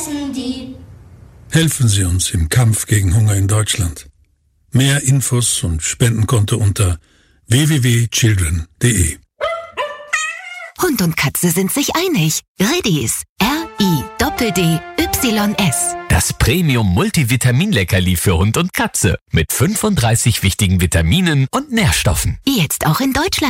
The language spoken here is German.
essen die. Helfen Sie uns im Kampf gegen Hunger in Deutschland. Mehr Infos und Spendenkonto unter www.children.de. Hund und Katze sind sich einig. Riddies. RIDDYS. Das Premium-Multivitamin-Leckerli für Hund und Katze. Mit 35 wichtigen Vitaminen und Nährstoffen. Jetzt auch in Deutschland.